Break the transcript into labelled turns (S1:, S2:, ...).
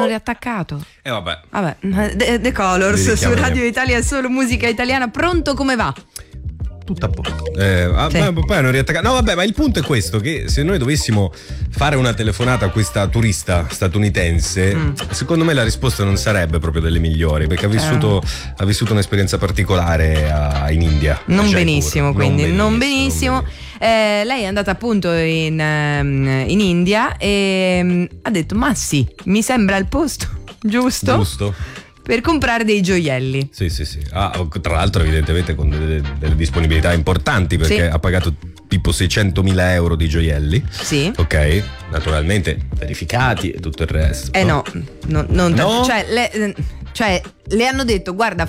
S1: l'hanno riattaccato.
S2: Vabbè.
S1: The Colors su Radio Italia, solo musica italiana. Pronto, come va?
S2: Tutto a posto. Poi hanno riattaccato. No, vabbè, ma il punto è questo: che se noi dovessimo fare una telefonata a questa turista statunitense, secondo me la risposta non sarebbe proprio delle migliori, perché ha vissuto un'esperienza particolare in India.
S1: Non benissimo, quindi non benissimo. Lei è andata appunto in India e ha detto: ma sì, mi sembra il posto giusto per comprare dei gioielli.
S2: Sì. Tra l'altro evidentemente con delle disponibilità importanti, perché ha pagato tipo 600.000 euro di gioielli.
S1: Sì.
S2: Ok, naturalmente verificati e tutto il resto.
S1: No. Cioè le hanno detto: guarda,